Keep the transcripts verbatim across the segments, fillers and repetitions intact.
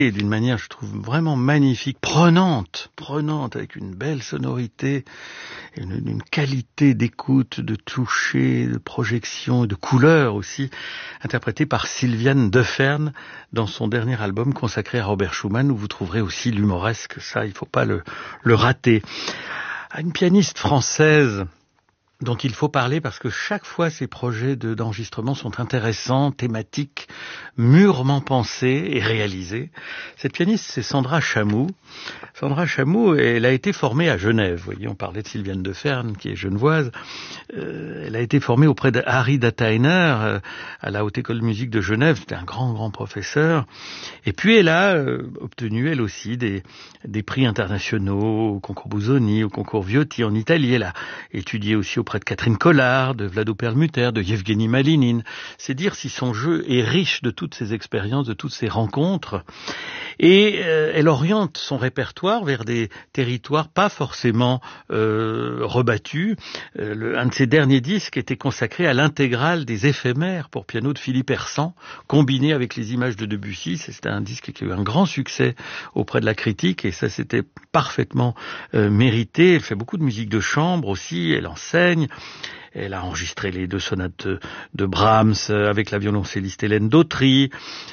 et d'une manière, je trouve, vraiment magnifique, prenante, prenante, avec une belle sonorité, une, une qualité d'écoute, de toucher, de projection, de couleur aussi, interprétée par Sylviane Deferne dans son dernier album consacré à Robert Schumann, où vous trouverez aussi l'humoresque, ça, il ne faut pas le, le rater. Une pianiste française dont il faut parler parce que chaque fois ces projets de, d'enregistrement sont intéressants, thématiques, mûrement pensés et réalisés. Cette pianiste, c'est Sandra Chamou. Sandra Chamou, elle a été formée à Genève. Vous voyez, on parlait de Sylviane Deferne, qui est genevoise. Euh, elle a été formée auprès de Harry Dattainer euh, à la Haute École de Musique de Genève. C'était un grand, grand professeur. Et puis, elle a euh, obtenu, elle aussi, des, des prix internationaux au concours Busoni, au concours Viotti en Italie. Elle a étudié aussi auprès de Catherine Collard, de Vlado Perlmutter, de Yevgeny Malinin. C'est dire si son jeu est riche de toutes ces expériences, de toutes ces rencontres. Et euh, elle oriente son répertoire vers des territoires pas forcément euh, rebattus. Euh, le, un de ses derniers disques était consacré à l'intégrale des éphémères pour piano de Philippe Hersant, combiné avec les images de Debussy. C'était un disque qui a eu un grand succès auprès de la critique et ça c'était parfaitement euh, mérité. Elle fait beaucoup de musique de chambre aussi, elle enseigne. Elle a enregistré les deux sonates de Brahms avec la violoncelliste Hélène Dautry.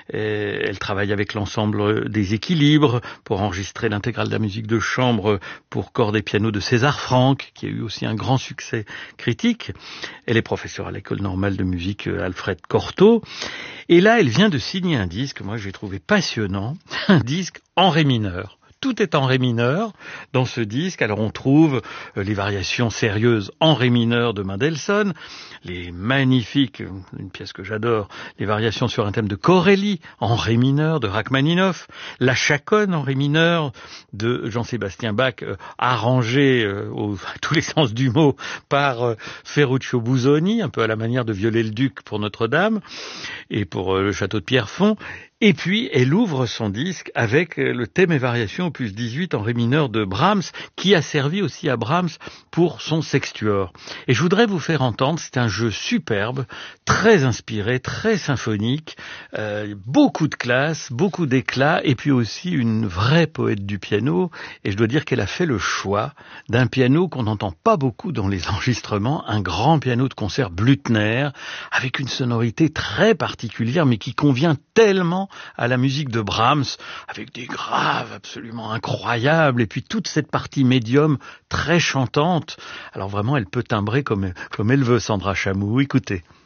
Elle travaille avec l'ensemble des équilibres pour enregistrer l'intégrale de la musique de chambre pour cordes et piano de César Franck, qui a eu aussi un grand succès critique. Elle est professeure à l'école normale de musique Alfred Cortot. Et là, elle vient de signer un disque, moi j'ai trouvé passionnant, un disque en ré mineur. Tout est en ré mineur dans ce disque. Alors on trouve les variations sérieuses en ré mineur de Mendelssohn, les magnifiques, une pièce que j'adore, les variations sur un thème de Corelli en ré mineur de Rachmaninoff, la chaconne en ré mineur de Jean-Sébastien Bach, euh, arrangée euh, au, à tous les sens du mot par euh, Ferruccio Busoni, un peu à la manière de Viollet-le-Duc pour Notre-Dame et pour euh, le château de Pierrefonds. Et puis, elle ouvre son disque avec le thème et variation opus dix-huit en ré mineur de Brahms, qui a servi aussi à Brahms pour son sextuor. Et je voudrais vous faire entendre, c'est un jeu superbe, très inspiré, très symphonique, euh, beaucoup de classe, beaucoup d'éclat, et puis aussi une vraie poète du piano. Et je dois dire qu'elle a fait le choix d'un piano qu'on n'entend pas beaucoup dans les enregistrements, un grand piano de concert Blüthner, avec une sonorité très particulière, mais qui convient tellement à la musique de Brahms, avec des graves absolument incroyables, et puis toute cette partie médium très chantante. Alors vraiment, elle peut timbrer comme, comme elle veut, Sandra Chamou. Écoutez.